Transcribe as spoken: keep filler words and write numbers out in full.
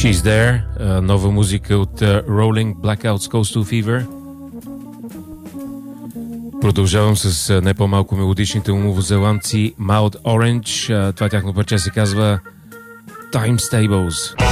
She's There, нова музика от Rolling Blackouts Coastal Fever. Продължавам с не по-малко мелодичните новозеландци Mild Orange. Това тяхно парче се казва Time Stables.